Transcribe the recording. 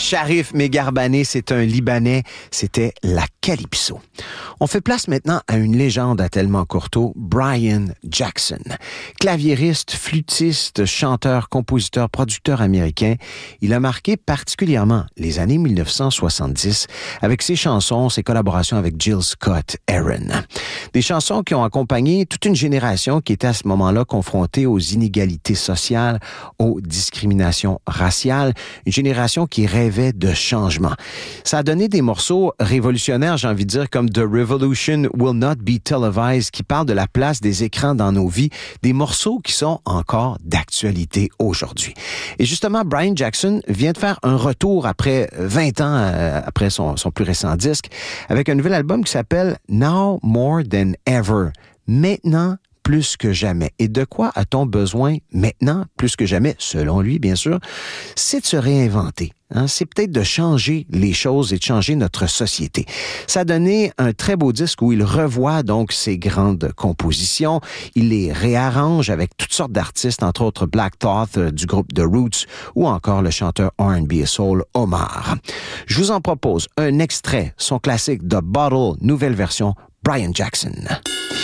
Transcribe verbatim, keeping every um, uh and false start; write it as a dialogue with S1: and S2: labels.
S1: Sharif Megarbane, c'est un Libanais, c'était la Calypso. On fait place maintenant à une légende à tellement courteau, Brian Jackson. Claviériste, flûtiste, chanteur, compositeur, producteur américain, il a marqué particulièrement les années dix-neuf cent soixante-dix avec ses chansons, ses collaborations avec Jill Scott Heron. Des chansons qui ont accompagné toute une génération qui était à ce moment-là confrontée aux inégalités sociales, aux discriminations raciales, une génération qui rêvait de changement. Ça a donné des morceaux révolutionnaires, j'ai envie de dire, comme The Revolution Will Not Be Televised, qui parle de la place des écrans dans nos vies, des morceaux qui sont encore d'actualité aujourd'hui. Et justement, Brian Jackson vient de faire un retour après vingt ans, euh, après son, son plus récent disque, avec un nouvel album qui s'appelle Now More Than Ever. Maintenant, plus que jamais. Et de quoi a-t-on besoin maintenant, plus que jamais, selon lui, bien sûr? C'est de se réinventer. Hein? C'est peut-être de changer les choses et de changer notre société. Ça a donné un très beau disque où il revoit donc ses grandes compositions. Il les réarrange avec toutes sortes d'artistes, entre autres Black Thought euh, du groupe The Roots ou encore le chanteur R and B et Soul Omar. Je vous en propose un extrait, son classique The Bottle, nouvelle version, Brian Jackson.